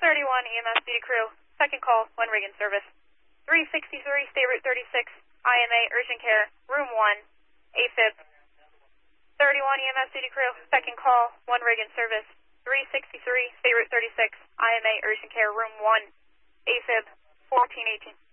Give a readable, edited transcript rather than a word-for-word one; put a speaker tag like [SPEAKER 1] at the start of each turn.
[SPEAKER 1] 31 EMS duty crew, second call, 1 rig in service. 363 State Route 36, IMA urgent care, room 1, AFib. 31 EMS duty crew, second call, 1 rig in service. 363 State Route 36, IMA urgent care, room 1, AFib 1418.